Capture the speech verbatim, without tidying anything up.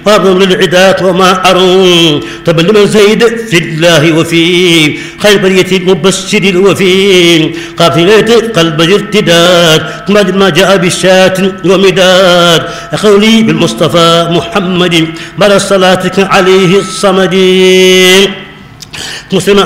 وأرض للعداة وما أرون طب لمن زيد في الله وفي خير برية المبشر الوفي قافلة قلب ارتداد ما جاء بالشات ومداد قولي بالمصطفى محمد بل صلاتك عليه الصمد مسلم